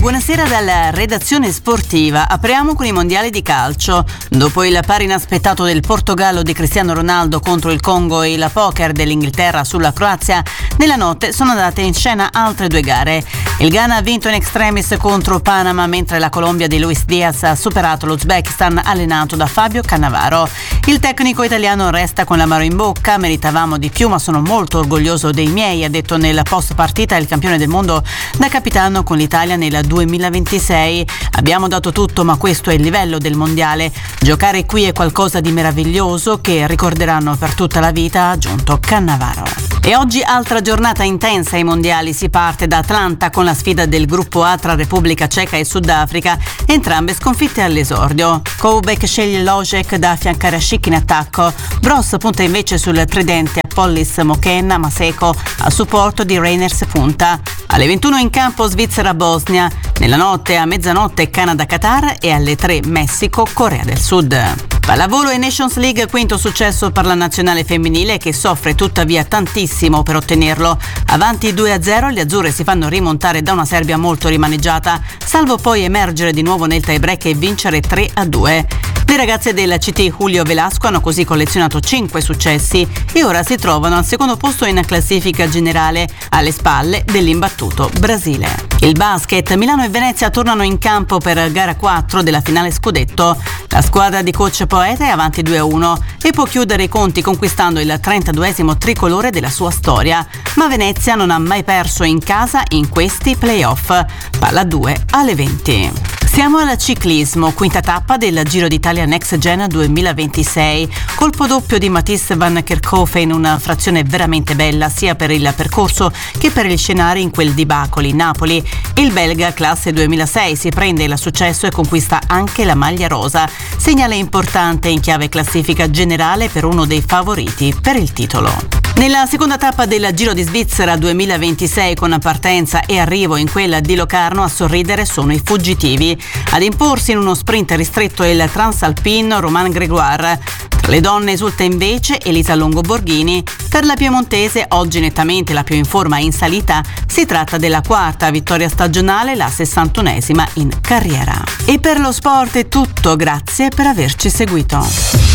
Buonasera dalla redazione sportiva. Apriamo con i mondiali di calcio. Dopo il pari inaspettato del Portogallo di Cristiano Ronaldo contro il Congo e il poker dell'Inghilterra sulla Croazia, nella notte sono andate in scena altre due gare. Il Ghana ha vinto in extremis contro Panama, mentre la Colombia di Luis Diaz ha superato l'Uzbekistan allenato da Fabio Cannavaro. Il tecnico italiano resta con l'amaro in bocca: meritavamo di più, ma sono molto orgoglioso dei miei, ha detto nel post partita il campione del mondo da capitano con l'Italia nel 2026. Abbiamo dato tutto, ma questo è il livello del mondiale. Giocare qui è qualcosa di meraviglioso che ricorderanno per tutta la vita, ha aggiunto Cannavaro. E oggi altra giornata intensa ai mondiali. Si parte da Atlanta con la sfida del gruppo A tra Repubblica Ceca e Sudafrica, entrambe sconfitte all'esordio. Koubek sceglie Lojek da affiancare a Schick in attacco. Bross punta invece sul tridente Pollis Mokenna, Maseko a supporto di Reiners punta. Alle 21 in campo Svizzera-Bosnia, nella notte a mezzanotte Canada-Qatar e alle 3 Messico-Corea del Sud. Pallavolo e Nations League, quinto successo per la nazionale femminile che soffre tuttavia tantissimo per ottenerlo. Avanti 2-0, le azzurre si fanno rimontare da una Serbia molto rimaneggiata, salvo poi emergere di nuovo nel tie-break e vincere 3-2. Le ragazze del CT Julio Velasco hanno così collezionato 5 successi e ora si trovano al secondo posto in classifica generale, alle spalle dell'imbattuto Brasile. Il basket, Milano e Venezia tornano in campo per gara 4 della finale scudetto. La squadra di coach Poeta è avanti 2-1 e può chiudere i conti conquistando il 32esimo tricolore della sua storia, ma Venezia non ha mai perso in casa in questi playoff. Palla 2 alle 20. Siamo al ciclismo, quinta tappa del Giro d'Italia Next Gen 2026. Colpo doppio di Mathies van Kerkhove in una frazione veramente bella sia per il percorso che per gli scenari in quel di Bacoli, Napoli. Il belga classe 2006 si prende il successo e conquista anche la maglia rosa. Segnale importante in chiave classifica generale per uno dei favoriti per il titolo. Nella seconda tappa del Giro di Svizzera 2026, con partenza e arrivo in quella di Locarno, a sorridere sono i fuggitivi. Ad imporsi in uno sprint ristretto il transalpino Romain Grégoire. Tra le donne esulta invece Elisa Longo Borghini. Per la piemontese, oggi nettamente la più in forma in salita, si tratta della quarta vittoria stagionale, la 61esima in carriera. E per lo sport è tutto, grazie per averci seguito.